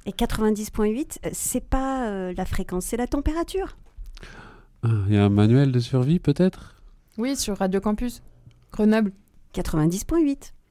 Et 90,8, c'est pas la fréquence, c'est la température. Il y a un manuel de survie peut-être ? Oui, sur Radio Campus. Grenoble. 90,8.